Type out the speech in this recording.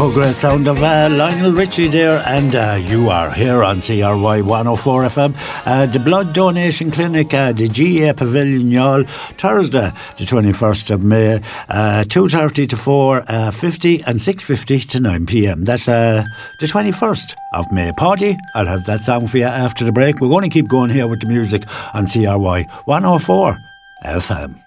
Great sound of Lionel Richie there, and you are here on CRY 104 FM. The blood donation clinic, the GA Pavilion, y'all, Thursday the 21st of May, 2:30 to 4:50 and 6:50 to 9 p.m. That's the 21st of May. Party, I'll have that song for you after the break. We're going to keep going here with the music on CRY 104 FM.